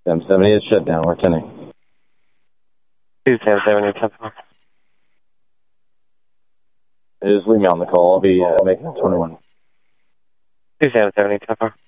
Sam 70 is shut down. We're attending. 2 Sam 70, 10-4. Just leave me on the call. I'll be making 21. 2 Sam 70, 10-4.